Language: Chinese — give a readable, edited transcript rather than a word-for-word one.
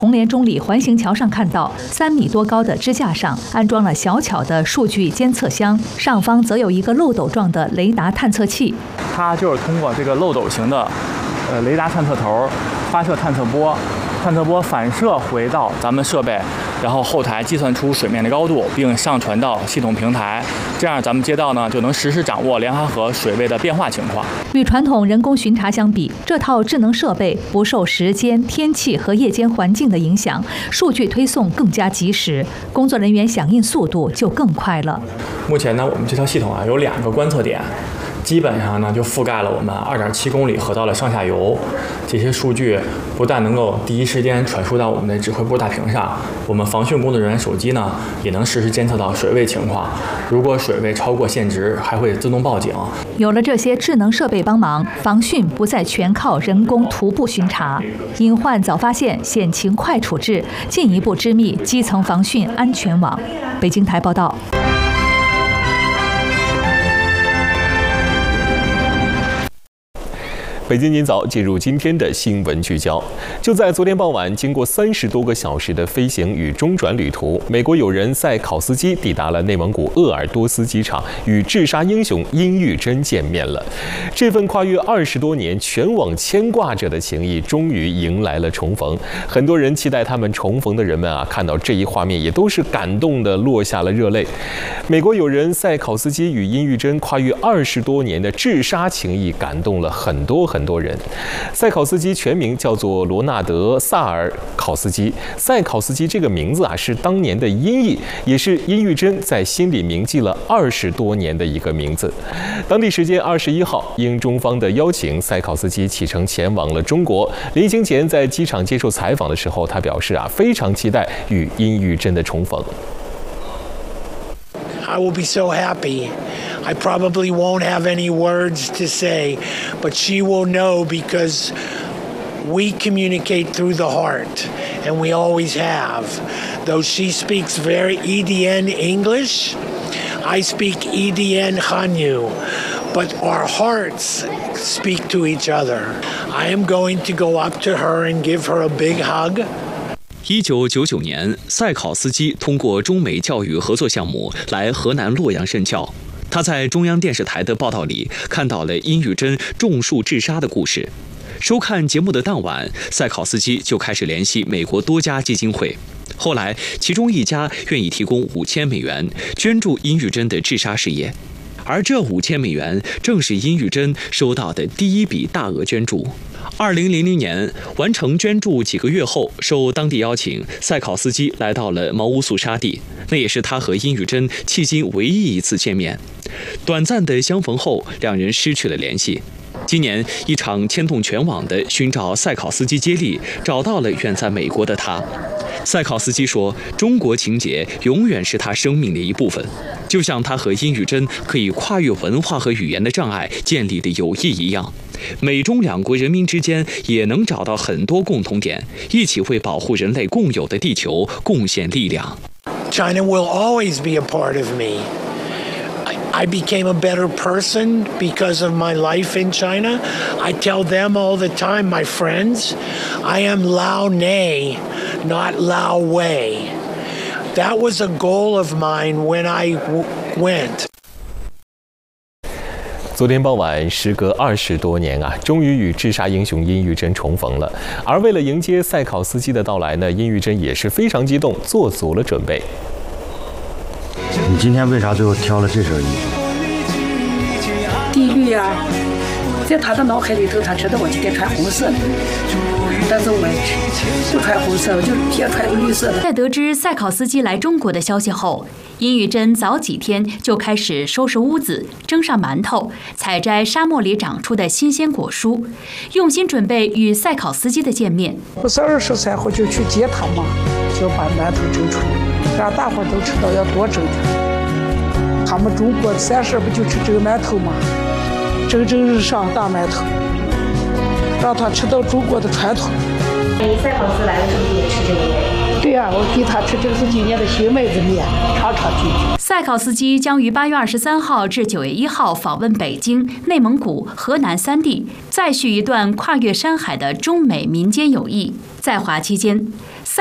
红莲中里环形桥上看到3米多高的支架上安装了小巧的数据监测箱，上方则有一个漏斗状的雷达探测器。 它就是通过这个漏斗型的雷达探测头发射探测波，探测波反射回到咱们设备，然后后台计算出水面的高度，并上传到系统平台，这样咱们街道呢就能实时掌握梁海河水位的变化情况。 与传统人工巡查相比，这套智能设备不受时间、天气和夜间环境的影响，数据推送更加及时，工作人员响应速度就更快了。 目前呢，我们这套系统有2个观测点。基本上呢，就覆盖了我们2.7公里河道的上下游。这些数据不但能够第一时间传输到我们的指挥部大屏上，我们防汛工作人员手机呢也能实时监测到水位情况。如果水位超过限值，还会自动报警。 有了这些智能设备帮忙，防汛不再全靠人工徒步巡查，隐患早发现，险情快处置，进一步织密基层防汛安全网。北京台报道。 北京今早进入今天的新闻聚焦。就在昨天傍晚，经过30多个小时的飞行与中转旅途，美国友人塞考斯基抵达了内蒙古鄂尔多斯机场，与治沙英雄殷玉珍见面了。这份跨越20多年、全网牵挂着的情谊，终于迎来了重逢。很多人期待他们重逢的人们看到这一画面也都是感动的落下了热泪。美国友人塞考斯基与殷玉珍跨越20多年的治沙情谊，感动了很多人。塞考斯基全名叫做罗纳德·萨尔考斯基。塞考斯基这个名字是当年的音译，也是殷玉珍在心里铭记了20多年的一个名字。当地时间21号，应中方的邀请，塞考斯基启程前往了中国。临行前在机场接受采访的时候，他表示非常期待与殷玉珍的重逢。 I will be so happy. I probably won't have any words to say, but she will know because we communicate through the heart, and we always have. Though she speaks very EDN English, I speak EDN Hanyu, but our hearts speak to each other. I am going to go up to her and give her a big hug. 1999年，塞考斯基通过中美教育合作项目来河南洛阳任教。他在中央电视台的报道里看到了殷玉珍种树治沙的故事。收看节目的当晚，塞考斯基就开始联系美国多家基金会。后来，其中一家愿意提供5000美元捐助殷玉珍的治沙事业，而这5000美元正是殷玉珍收到的第一笔大额捐助。2000年完成捐助几个月后，受当地邀请，塞考斯基来到了毛乌素沙地，那也是他和殷玉珍迄今唯一一次见面。短暂的相逢后，两人失去了联系。今年，一场牵动全网的寻找塞考斯基接力，找到了远在美国的他。塞考斯基说：“中国情结永远是他生命的一部分，就像他和殷玉珍可以跨越文化和语言的障碍建立的友谊一样。美中两国人民之间也能找到很多共同点，一起为保护人类共有的地球贡献力量。” China will always be a part of me. I became a better person because of my life in China. I tell them all the time, my friends, I am Lao Nei, not Lao Wei. That was a goal of mine when I went. 昨天傍晚，时隔20多年终于与治沙英雄殷玉珍重逢了。而为了迎接塞考斯基的到来呢，殷玉珍也是非常激动，做足了准备。 你今天为啥最后挑了这身衣服？ 地狱啊，在他的脑海里头，他知道我今天穿红色的，但是我不穿红色，我就偏穿个绿色的。 在得知塞考斯基来中国的消息后，殷玉珍早几天就开始收拾屋子，蒸上馒头，采摘沙漠里长出的新鲜果蔬，用心准备与塞考斯基的见面。 不是23号就去接他嘛，就把馒头蒸出来，让大伙都知道要多蒸点。他们中国30不就吃蒸馒头吗？蒸日上大馒头，让他吃到中国的传统。 塞考斯来的时候也吃这个面？ 对呀，我给他吃这是今年的新麦子面，尝尝去。 塞考斯基将于8月23号至9月1号访问北京、内蒙古、河南3地，再续一段跨越山海的中美民间友谊。在华期间，